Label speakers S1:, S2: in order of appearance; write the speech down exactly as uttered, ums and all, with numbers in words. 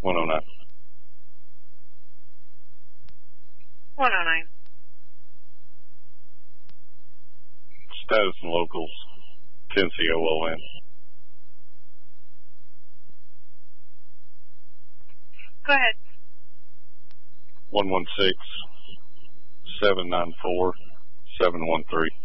S1: one oh nine.
S2: one oh nine.
S1: Status and locals, ten C O O N.
S2: Go ahead.
S1: one one six, seven nine four, seven one three.